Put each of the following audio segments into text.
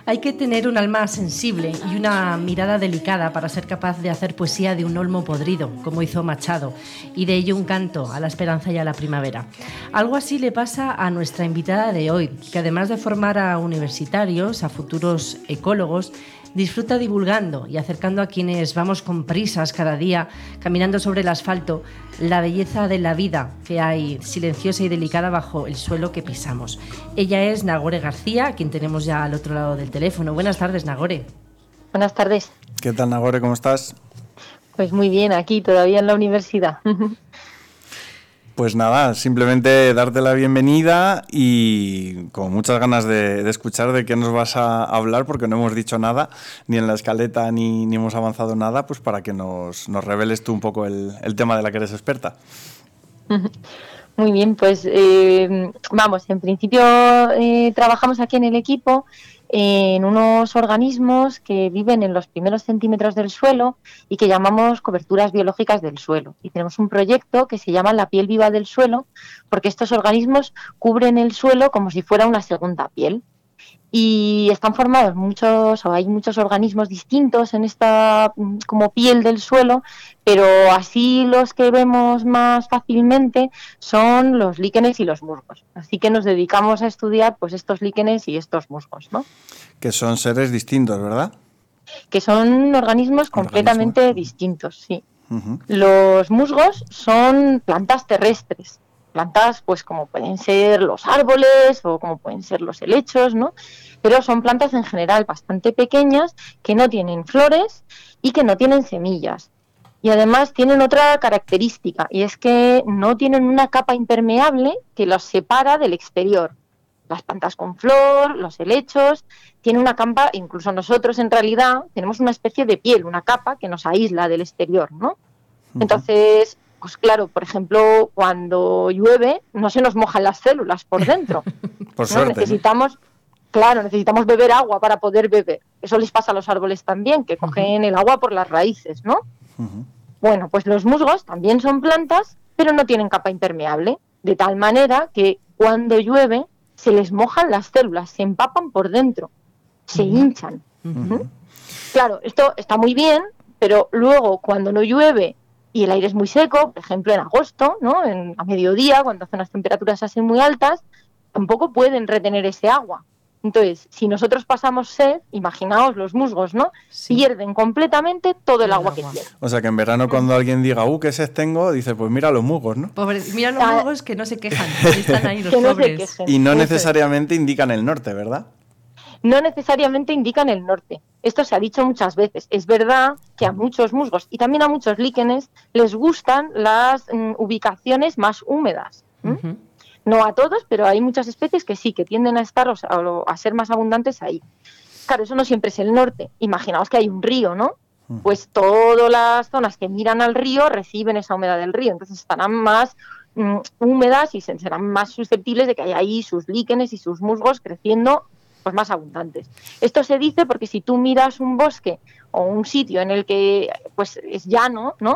Hay que tener un alma sensible y una mirada delicada para ser capaz de hacer poesía de un olmo podrido, como hizo Machado, y de ello un canto a la esperanza y a la primavera. Algo así le pasa a nuestra invitada de hoy, que además de formar a universitarios, a futuros ecólogos, disfruta divulgando y acercando a quienes vamos con prisas cada día, caminando sobre el asfalto, la belleza de la vida que hay silenciosa y delicada bajo el suelo que pisamos. Ella es Nagore García, a quien tenemos ya al otro lado del teléfono. Buenas tardes, Nagore. Buenas tardes. ¿Qué tal, Nagore? ¿Cómo estás? Pues muy bien, aquí todavía en la universidad. Pues nada, simplemente darte la bienvenida y con muchas ganas de escuchar de qué nos vas a hablar, porque no hemos dicho nada, ni en la escaleta ni hemos avanzado nada, pues para que nos reveles tú un poco el tema de la que eres experta. Muy bien, pues vamos, en principio trabajamos aquí en el equipo en unos organismos que viven en los primeros centímetros del suelo y que llamamos coberturas biológicas del suelo. Y tenemos un proyecto que se llama La piel viva del suelo, porque estos organismos cubren el suelo como si fuera una segunda piel. Y están formados hay muchos organismos distintos en esta como piel del suelo, pero así los que vemos más fácilmente son los líquenes y los musgos. Así que nos dedicamos a estudiar pues estos líquenes y estos musgos, ¿no? Que son seres distintos, ¿verdad? Que son organismos completamente distintos, sí. Uh-huh. Los musgos son plantas terrestres. Plantas, pues como pueden ser los árboles o como pueden ser los helechos, ¿no? Pero son plantas en general bastante pequeñas que no tienen flores y que no tienen semillas. Y además tienen otra característica, y es que no tienen una capa impermeable que los separa del exterior. Las plantas con flor, los helechos, tienen una capa, incluso nosotros en realidad tenemos una especie de piel, una capa que nos aísla del exterior, ¿no? Entonces, pues claro, por ejemplo, cuando llueve no se nos mojan las células por dentro. Por suerte, necesitamos beber agua para poder beber. Eso les pasa a los árboles también, que cogen el agua por las raíces, ¿no? Uh-huh. Bueno, pues los musgos también son plantas, pero no tienen capa impermeable, de tal manera que cuando llueve se les mojan las células, se empapan por dentro, se hinchan. Uh-huh. Claro, esto está muy bien, pero luego cuando no llueve y el aire es muy seco, por ejemplo en agosto, ¿no? A mediodía, cuando hacen las temperaturas así muy altas, tampoco pueden retener ese agua. Entonces, si nosotros pasamos sed, imaginaos los musgos, ¿no? Sí. Pierden completamente todo el agua que tienen. O sea que en verano cuando alguien diga, qué sed tengo, dice, pues mira los musgos, ¿no? Pobres, mira los musgos que no se quejan, están ahí los pobres. Y no necesariamente indican el norte, ¿verdad? No necesariamente indican el norte. Esto se ha dicho muchas veces. Es verdad que a muchos musgos y también a muchos líquenes les gustan las ubicaciones más húmedas. Uh-huh. No a todos, pero hay muchas especies que sí, que tienden a estar a ser más abundantes ahí. Claro, eso no siempre es el norte. Imaginaos que hay un río, ¿no? Pues todas las zonas que miran al río reciben esa humedad del río, entonces estarán más húmedas y serán más susceptibles de que haya ahí sus líquenes y sus musgos creciendo pues más abundantes. Esto se dice porque si tú miras un bosque o un sitio en el que pues es llano, ¿no?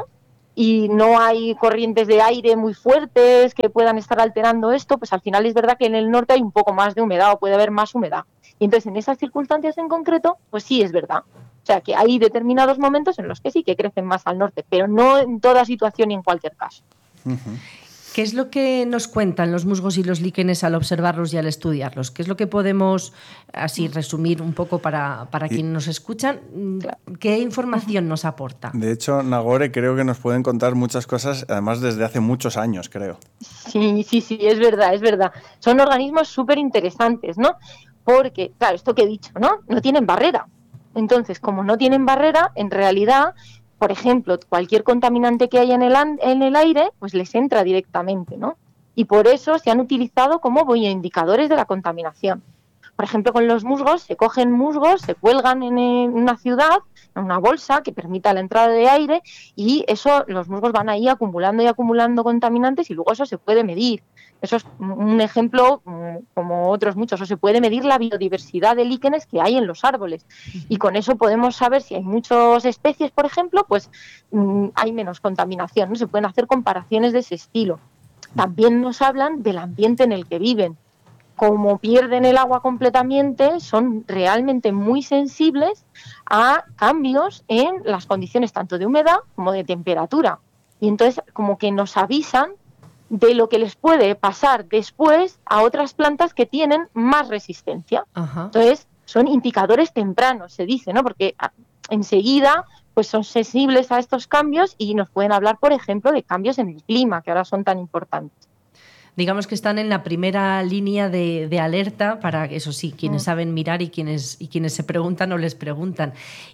Y no hay corrientes de aire muy fuertes que puedan estar alterando esto, pues al final es verdad que en el norte hay un poco más de humedad o puede haber más humedad. Y entonces en esas circunstancias en concreto, pues sí es verdad. O sea que hay determinados momentos en los que sí que crecen más al norte, pero no en toda situación y en cualquier caso. Uh-huh. ¿Qué es lo que nos cuentan los musgos y los líquenes al observarlos y al estudiarlos? ¿Qué es lo que podemos así resumir un poco para quienes nos escuchan? ¿Qué información nos aporta? De hecho, Nagore, creo que nos pueden contar muchas cosas, además desde hace muchos años, creo. Sí, es verdad. Son organismos súper interesantes, ¿no? Porque, claro, esto que he dicho, ¿no? No tienen barrera. Entonces, como no tienen barrera, en realidad, por ejemplo, cualquier contaminante que haya en el aire, pues les entra directamente, ¿no? Y por eso se han utilizado como bioindicadores de la contaminación. Por ejemplo, con los musgos, se cogen musgos, se cuelgan en una ciudad, en una bolsa que permita la entrada de aire, y eso, los musgos van ahí acumulando y acumulando contaminantes y luego eso se puede medir. Eso es un ejemplo como otros muchos. O se puede medir la biodiversidad de líquenes que hay en los árboles. Y con eso podemos saber si hay muchas especies, por ejemplo, pues hay menos contaminación, ¿no? Se pueden hacer comparaciones de ese estilo. También nos hablan del ambiente en el que viven. como pierden el agua completamente, son realmente muy sensibles a cambios en las condiciones tanto de humedad como de temperatura. Y entonces como que nos avisan de lo que les puede pasar después a otras plantas que tienen más resistencia. Ajá. Entonces son indicadores tempranos, se dice, ¿no? Porque enseguida pues son sensibles a estos cambios y nos pueden hablar, por ejemplo, de cambios en el clima, que ahora son tan importantes. Digamos que están en la primera línea de alerta para, eso sí, quienes saben mirar y quienes se preguntan o les preguntan.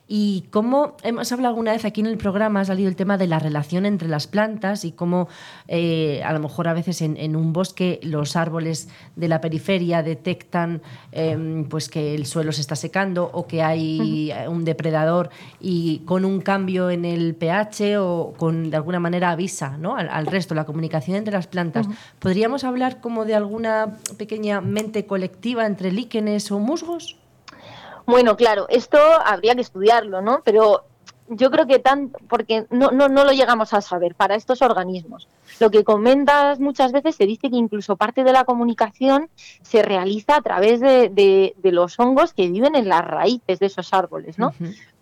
Y cómo hemos hablado alguna vez aquí en el programa, ha salido el tema de la relación entre las plantas y cómo a lo mejor a veces en un bosque los árboles de la periferia detectan pues que el suelo se está secando o que hay un depredador y con un cambio en el pH o de alguna manera avisa, ¿no?, al resto, la comunicación entre las plantas. ¿Podríamos hablar como de alguna pequeña mente colectiva entre líquenes o musgos? Bueno, claro, esto habría que estudiarlo, ¿no? Pero yo creo que porque no lo llegamos a saber para estos organismos. Lo que comentas muchas veces, se dice que incluso parte de la comunicación se realiza a través de los hongos que viven en las raíces de esos árboles, ¿no?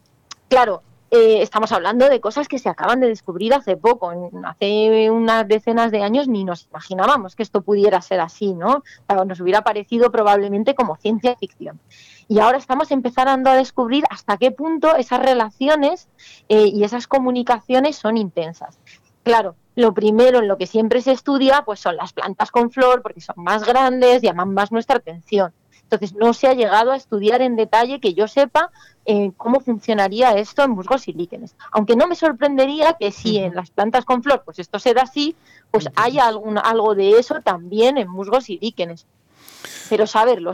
Claro, estamos hablando de cosas que se acaban de descubrir hace poco. Hace unas decenas de años ni nos imaginábamos que esto pudiera ser así, ¿no? O sea, nos hubiera parecido probablemente como ciencia ficción. Y ahora estamos empezando a descubrir hasta qué punto esas relaciones y esas comunicaciones son intensas. Claro, lo primero en lo que siempre se estudia pues son las plantas con flor, porque son más grandes, llaman más nuestra atención. Entonces no se ha llegado a estudiar en detalle, que yo sepa, cómo funcionaría esto en musgos y líquenes. Aunque no me sorprendería que si en las plantas con flor pues esto se da así, pues haya algo de eso también en musgos y líquenes. Pero saberlo,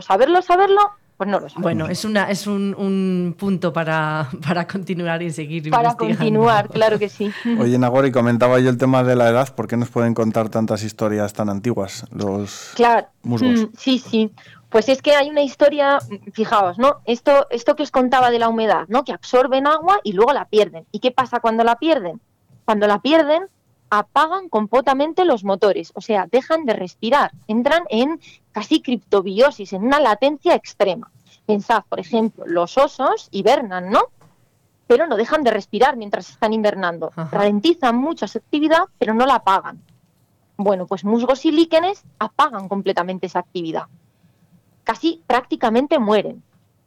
pues no lo sabemos. Bueno, es un punto para continuar y seguir para investigando. Para continuar, claro que sí. Oye, Nagore, comentaba yo el tema de la edad. ¿Por qué nos pueden contar tantas historias tan antiguas los musgos? Sí. Pues es que hay una historia, fijaos, ¿no? Esto que os contaba de la humedad, ¿no? Que absorben agua y luego la pierden. ¿Y qué pasa cuando la pierden? Cuando la pierden, apagan completamente los motores, o sea, dejan de respirar, entran en casi criptobiosis, en una latencia extrema. Pensad, por ejemplo, los osos hibernan, ¿no? Pero no dejan de respirar mientras están hibernando. Ralentizan mucho su actividad, pero no la apagan. Bueno, pues musgos y líquenes apagan completamente esa actividad. Casi prácticamente mueren.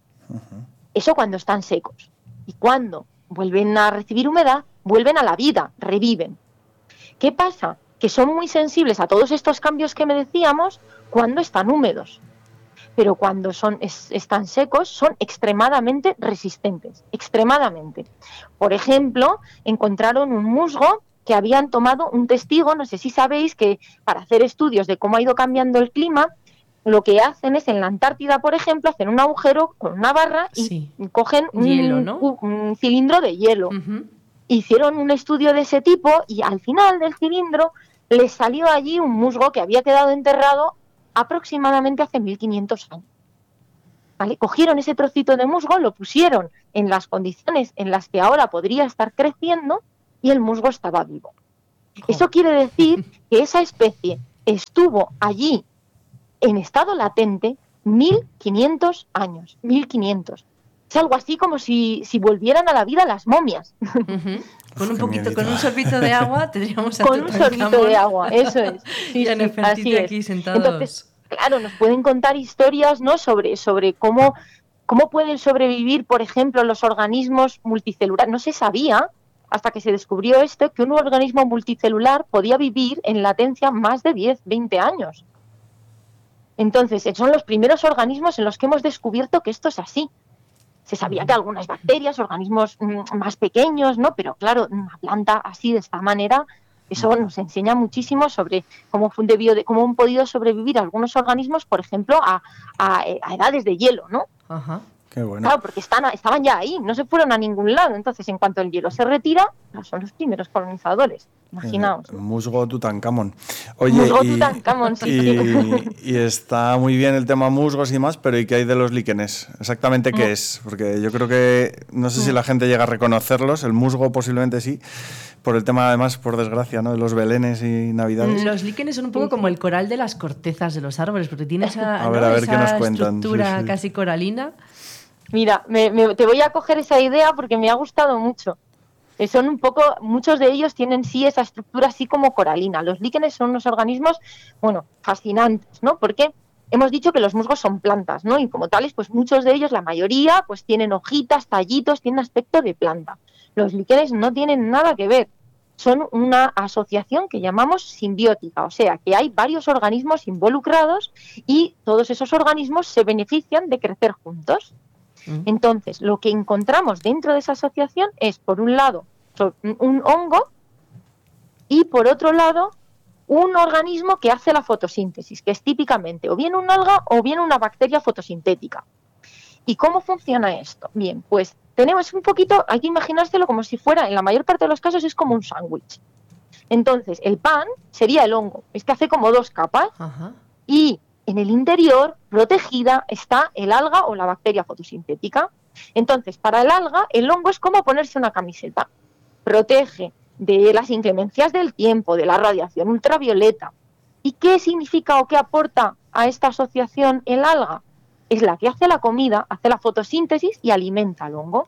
Eso cuando están secos. Y cuando vuelven a recibir humedad, vuelven a la vida, reviven. ¿Qué pasa? Que son muy sensibles a todos estos cambios que me decíamos cuando están húmedos. Pero cuando están secos son extremadamente resistentes, extremadamente. Por ejemplo, encontraron un musgo que habían tomado un testigo, no sé si sabéis que para hacer estudios de cómo ha ido cambiando el clima, lo que hacen es en la Antártida, por ejemplo, hacen un agujero con una barra y cogen hielo, ¿no? un cilindro de hielo. Hicieron un estudio de ese tipo y al final del cilindro les salió allí un musgo que había quedado enterrado aproximadamente hace 1500 años. ¿Vale? Cogieron ese trocito de musgo, lo pusieron en las condiciones en las que ahora podría estar creciendo y el musgo estaba vivo. Eso quiere decir que esa especie estuvo allí en estado latente 1500 años. 1500. Es algo así como si volvieran a la vida las momias. Con un sorbito de agua tendríamos a Con un sorbito de agua, eso es. Sí, así es. Aquí sentados. Entonces, claro, nos pueden contar historias, ¿no?, sobre cómo pueden sobrevivir, por ejemplo, los organismos multicelulares. No se sabía, hasta que se descubrió esto, que un organismo multicelular podía vivir en latencia más de 10, 20 años. Entonces, son los primeros organismos en los que hemos descubierto que esto es así. Se sabía que algunas bacterias, organismos más pequeños, ¿no? Pero claro, una planta así, de esta manera, eso nos enseña muchísimo sobre cómo han podido sobrevivir algunos organismos, por ejemplo, a edades de hielo, ¿no? Ajá. Qué bueno. Claro, porque estaban ya ahí, no se fueron a ningún lado. Entonces, en cuanto el hielo se retira, son los primeros colonizadores. Imaginaos. Musgo Tutankamón. Oye, Musgo Tutankamón, sí. Y está muy bien el tema musgos y más, pero ¿y qué hay de los líquenes? ¿Exactamente qué es? Porque yo creo que, no sé si la gente llega a reconocerlos, el musgo posiblemente sí, por el tema además, por desgracia, ¿no?, de los belenes y navidades. Los líquenes son un poco como el coral de las cortezas de los árboles, porque tiene esa, a ver, esa ¿qué nos cuentan? estructura casi coralina. Mira, te voy a coger esa idea porque me ha gustado mucho. Son un poco, muchos de ellos tienen sí esa estructura así como coralina. Los líquenes son unos organismos, bueno, fascinantes, ¿no? Porque hemos dicho que los musgos son plantas, ¿no? Y como tales, pues muchos de ellos, la mayoría, pues tienen hojitas, tallitos, tienen aspecto de planta. Los líquenes no tienen nada que ver. Son una asociación que llamamos simbiótica, o sea, que hay varios organismos involucrados y todos esos organismos se benefician de crecer juntos. Entonces, lo que encontramos dentro de esa asociación es, por un lado, un hongo y, por otro lado, un organismo que hace la fotosíntesis, que es típicamente o bien un alga o bien una bacteria fotosintética. ¿Y cómo funciona esto? Bien, pues tenemos un poquito, hay que imaginárselo como si fuera, en la mayor parte de los casos, es como un sándwich. Entonces, el pan sería el hongo, es que hace como dos capas. Ajá. Y en el interior, protegida, está el alga o la bacteria fotosintética. Entonces, para el alga, el hongo es como ponerse una camiseta. Protege de las inclemencias del tiempo, de la radiación ultravioleta. ¿Y qué significa o qué aporta a esta asociación el alga? Es la que hace la comida, hace la fotosíntesis y alimenta al hongo.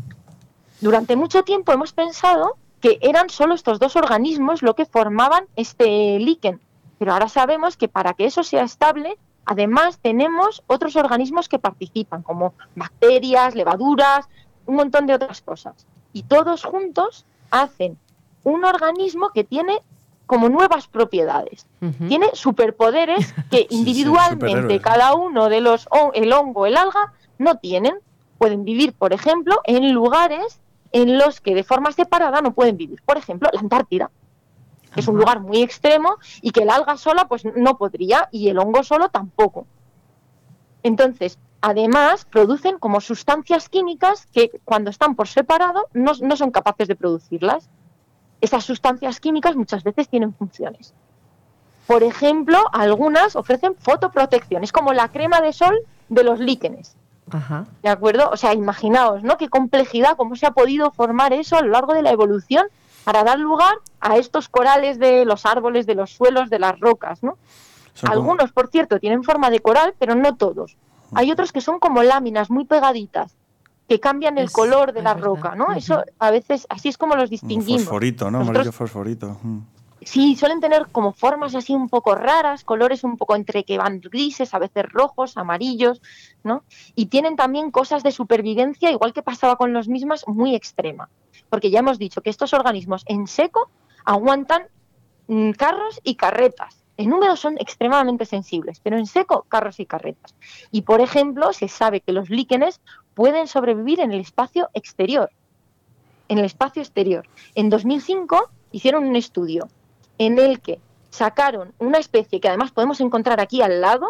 Durante mucho tiempo hemos pensado que eran solo estos dos organismos lo que formaban este líquen. Pero ahora sabemos que para que eso sea estable, además tenemos otros organismos que participan, como bacterias, levaduras, un montón de otras cosas. Y todos juntos hacen un organismo que tiene como nuevas propiedades. Tiene superpoderes que individualmente cada uno de los, el hongo, el alga, no tienen. Pueden vivir, por ejemplo, en lugares en los que de forma separada no pueden vivir. Por ejemplo, la Antártida, que es un lugar muy extremo y que el alga sola pues no podría y el hongo solo tampoco. Entonces, además, producen como sustancias químicas que cuando están por separado no son capaces de producirlas. Esas sustancias químicas muchas veces tienen funciones. Por ejemplo, algunas ofrecen fotoprotección, es como la crema de sol de los líquenes. Ajá. ¿De acuerdo? O sea, imaginaos, ¿no? Qué complejidad, cómo se ha podido formar eso a lo largo de la evolución para dar lugar a estos corales de los árboles, de los suelos, de las rocas, ¿no? Algunos, por cierto, tienen forma de coral, pero no todos. Hay otros que son como láminas muy pegaditas, que cambian el color de la roca, ¿no? Eso a veces, así es como los distinguimos. Fosforito, ¿no? Amarillo fosforito. Sí, suelen tener como formas así un poco raras, colores un poco entre que van grises, a veces rojos, amarillos, ¿no? Y tienen también cosas de supervivencia, igual que pasaba con los mismas, muy extrema. Porque ya hemos dicho que estos organismos en seco aguantan carros y carretas. En húmedo son extremadamente sensibles, pero en seco, carros y carretas. Y, por ejemplo, se sabe que los líquenes pueden sobrevivir en el espacio exterior. En el espacio exterior. En 2005 hicieron un estudio en el que sacaron una especie que además podemos encontrar aquí al lado,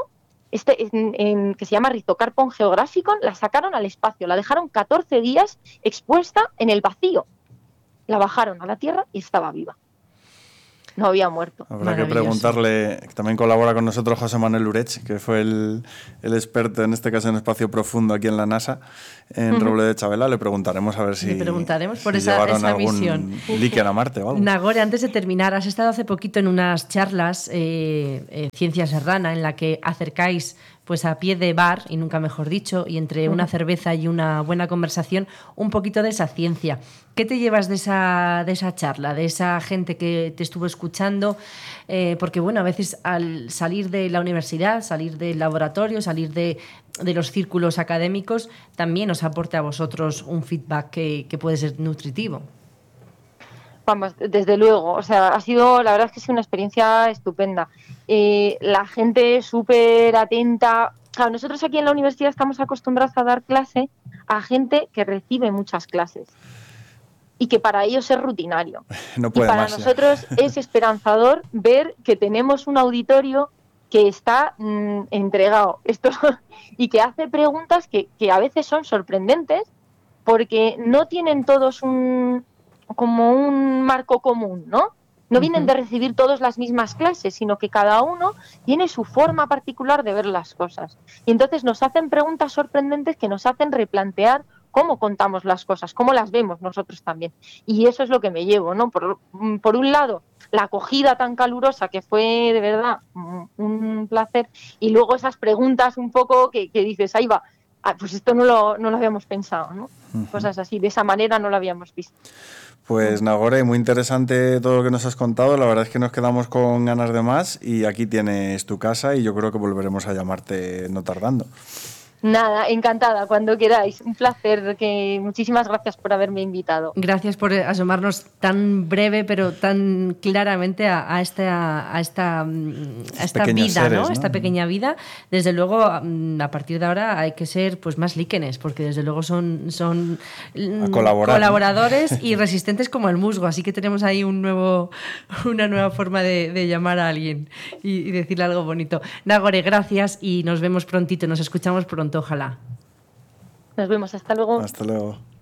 que se llama Rhizocarpon geographicon, la sacaron al espacio, la dejaron 14 días expuesta en el vacío. La bajaron a la Tierra y estaba viva. No había muerto. Habrá que preguntarle, también colabora con nosotros José Manuel Urech, que fue el experto en este caso en espacio profundo aquí en la NASA, en Roble de Chavela. Le preguntaremos a ver si, le preguntaremos por si esa algún misión. líquen a Marte o algo. Nagore, antes de terminar, has estado hace poquito en unas charlas Ciencia Serrana, en la que acercáis pues a pie de bar, y nunca mejor dicho, y entre una cerveza y una buena conversación, un poquito de esa ciencia. ¿Qué te llevas de esa charla, de esa gente que te estuvo escuchando? Porque, bueno, a veces al salir de la universidad, salir del laboratorio, salir de los círculos académicos, también os aporta a vosotros un feedback que puede ser nutritivo. Vamos, desde luego, o sea, la verdad es que ha sido una experiencia estupenda. La gente súper atenta. Claro, nosotros aquí en la universidad estamos acostumbrados a dar clase a gente que recibe muchas clases y que para ellos es rutinario. No puede y para más, nosotros es esperanzador ver que tenemos un auditorio que está entregado y que hace preguntas que a veces son sorprendentes porque no tienen todos como un marco común, ¿no? No vienen de recibir todos las mismas clases, sino que cada uno tiene su forma particular de ver las cosas. Y entonces nos hacen preguntas sorprendentes que nos hacen replantear cómo contamos las cosas, cómo las vemos nosotros también. Y eso es lo que me llevo, ¿no? Por un lado, la acogida tan calurosa que fue de verdad un placer, y luego esas preguntas un poco que dices, ahí va, pues esto no lo habíamos pensado, ¿no? Cosas así, de esa manera no lo habíamos visto. Pues Nagore, muy interesante todo lo que nos has contado. La verdad es que nos quedamos con ganas de más y aquí tienes tu casa y yo creo que volveremos a llamarte no tardando. Nada, encantada, cuando queráis. Un placer. Muchísimas gracias por haberme invitado. Gracias por asomarnos tan breve pero tan claramente a esta vida, seres, ¿no? Esta pequeña vida. Desde luego, a partir de ahora hay que ser pues más líquenes, porque desde luego son colaboradores y resistentes como el musgo. Así que tenemos ahí una nueva forma de llamar a alguien y decirle algo bonito. Nagore, gracias y nos vemos prontito, nos escuchamos pronto. Ojalá. Nos vemos, hasta luego. Hasta luego.